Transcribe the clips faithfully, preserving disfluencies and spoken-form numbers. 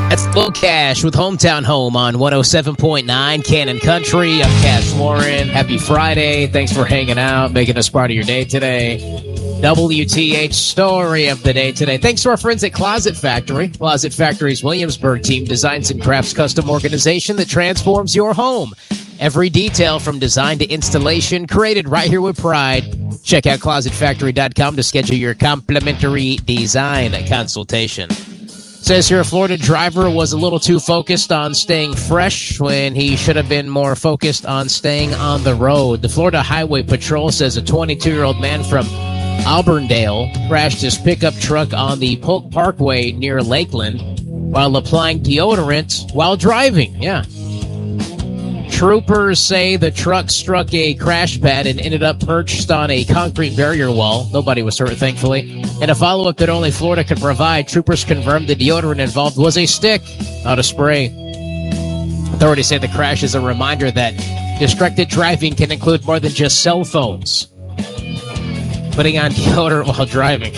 That's Lil Cash with Hometown Home on one oh seven point nine Cannon Country. I'm Cash Lauren. Happy Friday. Thanks for hanging out, making us part of your day today. W T H story of the day today. Thanks to our friends at Closet Factory. Closet Factory's Williamsburg team designs and crafts custom organization that transforms your home. Every detail from design to installation created right here with pride. Check out closet factory dot com to schedule your complimentary design consultation. Says here a Florida driver was a little too focused on staying fresh when he should have been more focused on staying on the road. The Florida Highway Patrol says a twenty-two-year-old man from Auburndale crashed his pickup truck on the Polk Parkway near Lakeland while applying deodorant while driving. Yeah. Troopers say the truck struck a crash pad and ended up perched on a concrete barrier wall. Nobody was hurt, thankfully. In a follow-up that only Florida could provide, troopers confirmed the deodorant involved was a stick, not a spray. Authorities say the crash is a reminder that distracted driving can include more than just cell phones. Putting on deodorant while driving.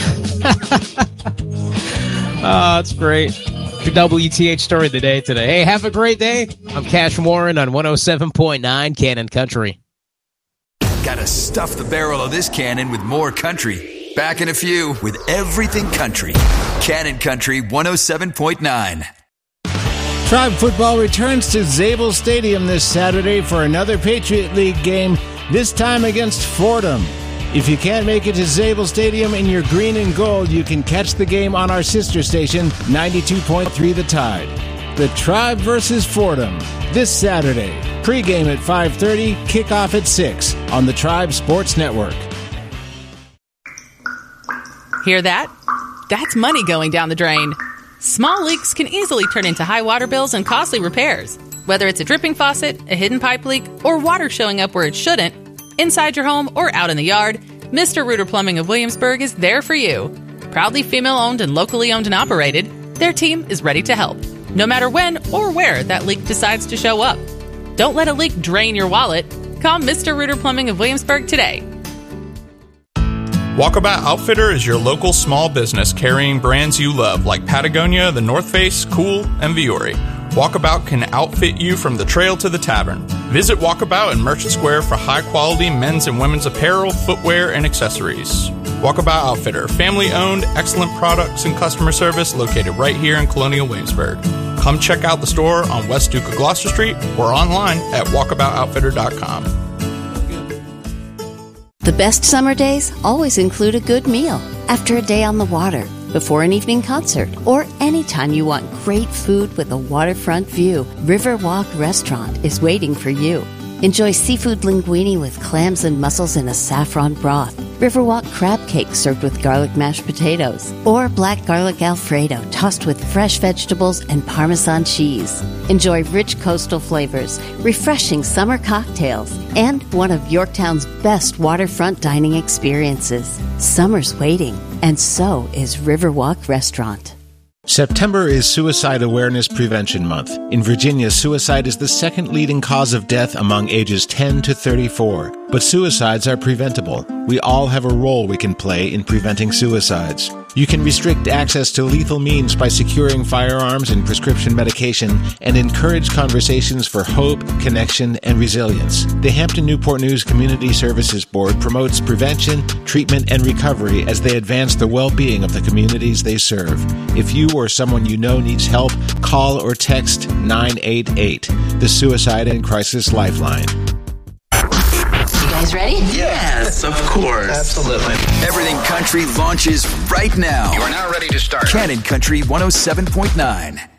Oh, that's great. Your W T H story of the day today. Hey, have a great day. I'm Cash Warren on one oh seven point nine Cannon Country. Gotta stuff the barrel of this cannon with more country. Back in a few with Everything Country. Cannon Country one oh seven point nine. Tribe football returns to Zabel Stadium this Saturday for another Patriot League game, this time against Fordham. If you can't make it to Zabel Stadium in your green and gold, you can catch the game on our sister station, ninety-two point three The Tide. The Tribe versus Fordham, this Saturday. Pre-game at five thirty, kickoff at six on the Tribe Sports Network. Hear that? That's money going down the drain. Small leaks can easily turn into high water bills and costly repairs. Whether it's a dripping faucet, a hidden pipe leak, or water showing up where it shouldn't, inside your home or out in the yard, Mister Reuter Plumbing of Williamsburg is there for you. Proudly female-owned and locally owned and operated, their team is ready to help, no matter when or where that leak decides to show up. Don't let a leak drain your wallet. Call Mister Reuter Plumbing of Williamsburg today. Walkabout Outfitter is your local small business carrying brands you love like Patagonia, The North Face, Cool, and Viore. Walkabout can outfit you from the trail to the tavern. Visit Walkabout in Merchant Square for high-quality men's and women's apparel, footwear, and accessories. Walkabout Outfitter, family-owned, excellent products and customer service located right here in Colonial Williamsburg. Come check out the store on West Duke of Gloucester Street or online at walkabout outfitter dot com. The best summer days always include a good meal after a day on the water, before an evening concert, or anytime you want great food with a waterfront view. Riverwalk Restaurant is waiting for you. Enjoy seafood linguine with clams and mussels in a saffron broth, Riverwalk crab cake served with garlic mashed potatoes, or black garlic Alfredo tossed with fresh vegetables and Parmesan cheese. Enjoy rich coastal flavors, refreshing summer cocktails, and one of Yorktown's best waterfront dining experiences. Summer's waiting, and so is Riverwalk Restaurant. September is Suicide Awareness Prevention Month. In Virginia, suicide is the second leading cause of death among ages ten to thirty-four. But suicides are preventable. We all have a role we can play in preventing suicides. You can restrict access to lethal means by securing firearms and prescription medication, and encourage conversations for hope, connection, and resilience. The Hampton Newport News Community Services Board promotes prevention, treatment, and recovery as they advance the well-being of the communities they serve. If you or someone you know needs help, call or text nine eight eight, the Suicide and Crisis Lifeline. You guys ready? Yes, of course. Absolutely. Everything Country launches right now. You are now ready to start. Cannon Country one oh seven point nine.